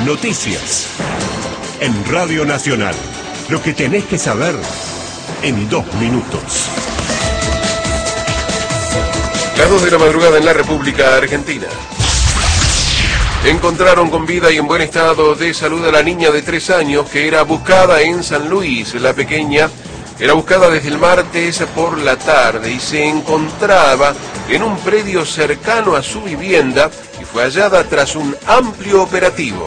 Noticias. En Radio Nacional. Lo que tenés que saber en 2 minutos. Las 2 de la madrugada en la República Argentina. Encontraron con vida y en buen estado de salud a la niña de 3 años que era buscada en San Luis. La pequeña era buscada desde el martes por la tarde y se encontraba en un predio cercano a su vivienda y fue hallada tras un amplio operativo.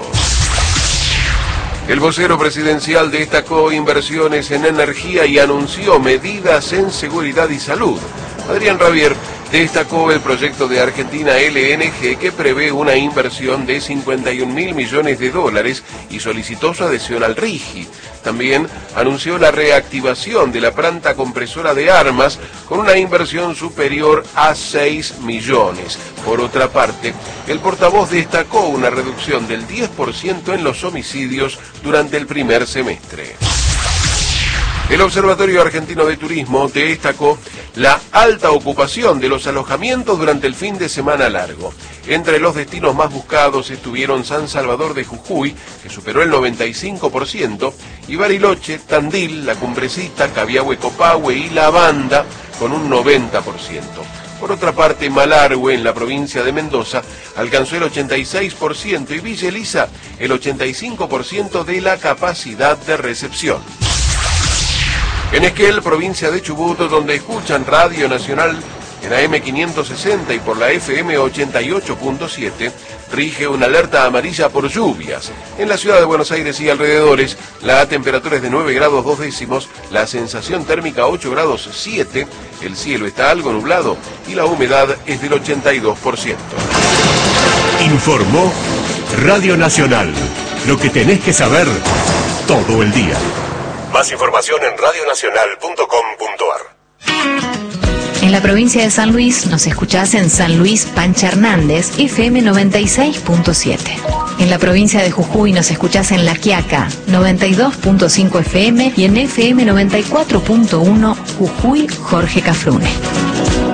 El vocero presidencial destacó inversiones en energía y anunció medidas en seguridad y salud. Adrián Rabier destacó el proyecto de Argentina LNG que prevé una inversión de 51.000 millones de dólares y solicitó su adhesión al RIGI. También anunció la reactivación de la planta compresora de armas con una inversión superior a 6 millones. Por otra parte, el portavoz destacó una reducción del 10% en los homicidios durante el primer semestre. El Observatorio Argentino de Turismo destacó la alta ocupación de los alojamientos durante el fin de semana largo. Entre los destinos más buscados estuvieron San Salvador de Jujuy, que superó el 95%, y Bariloche, Tandil, La Cumbrecita, Cabiahue, Copahue y La Banda, con un 90%. Por otra parte, Malargüe, en la provincia de Mendoza, alcanzó el 86% y Villa Elisa el 85% de la capacidad de recepción. En Esquel, provincia de Chubut, donde escuchan Radio Nacional en AM 560 y por la FM 88.7, rige una alerta amarilla por lluvias. En la ciudad de Buenos Aires y alrededores, la temperatura es de 9 grados 2 décimos, la sensación térmica 8 grados 7, el cielo está algo nublado y la humedad es del 82%. Informó Radio Nacional. Lo que tenés que saber todo el día. Más información en radionacional.com.ar. En la provincia de San Luis nos escuchás en San Luis Pancha Hernández, FM 96.7. En la provincia de Jujuy nos escuchás en La Quiaca, 92.5 FM y en FM 94.1 Jujuy Jorge Cafrune.